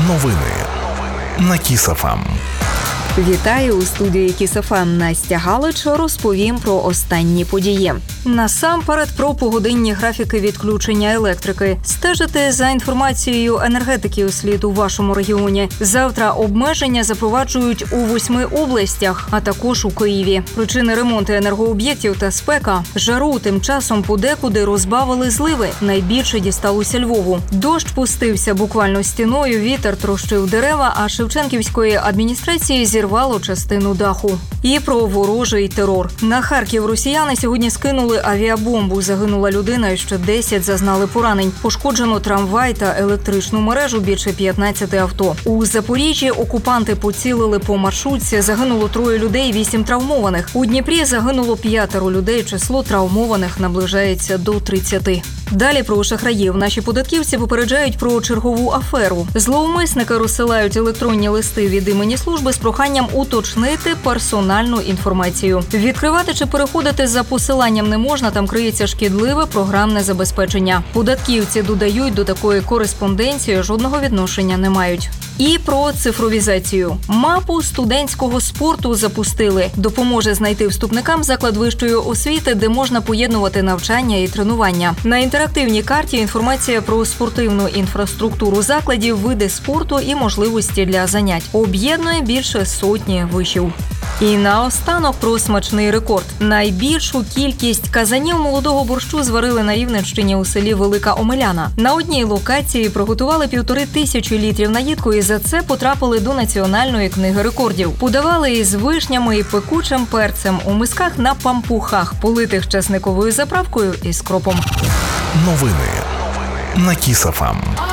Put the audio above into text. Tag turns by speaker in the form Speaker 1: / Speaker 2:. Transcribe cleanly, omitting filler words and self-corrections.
Speaker 1: Новини на Кіс ФМ.
Speaker 2: Вітаю у студії Кіс ФМ. Настя Галич. Розповім про останні події. Насамперед про погодинні графіки відключення електрики. Стежити за інформацією енергетиків слід у вашому регіоні. Завтра обмеження запроваджують у 8 областях, а також у Києві. Причини ремонту енергооб'єктів та спека. Жару тим часом подекуди розбавили зливи. Найбільше дісталося Львову. Дощ пустився буквально стіною, вітер трощив дерева, а Шевченківської адміністрації зірвало частину даху. І про ворожий терор. На Харків росіяни сьогодні скинули авіабомбу. Загинула людина і ще 10 зазнали поранень. Пошкоджено трамвай та електричну мережу, більше 15 авто. У Запоріжжі окупанти поцілили по маршрутці. Загинуло 3 людей, 8 травмованих. У Дніпрі загинуло 5 людей. Число травмованих наближається до 30. Далі про шахраїв. Наші податківці попереджають про чергову аферу. Зловмисники розсилають електронні листи від імені служби з проханням уточнити персональну інформацію. Відкривати чи переходити за посиланням не можна, там криється шкідливе програмне забезпечення. Податківці додають, до такої кореспонденції жодного відношення не мають. І про цифровізацію. Мапу студентського спорту запустили. Допоможе знайти вступникам заклад вищої освіти, де можна поєднувати навчання і тренування. На інтерактивній карті інформація про спортивну інфраструктуру закладів, види спорту і можливості для занять. Об'єднує більше сотні вишів. І наостанок про смачний рекорд. Найбільшу кількість казанів молодого борщу зварили на Рівненщині у селі Велика Омеляна. На одній локації приготували 1500 літрів наїдку і за це потрапили до Національної книги рекордів. Подавали із вишнями і пекучим перцем у мисках на пампухах, политих часниковою заправкою і скропом.
Speaker 1: Новини на Кіс ФМ.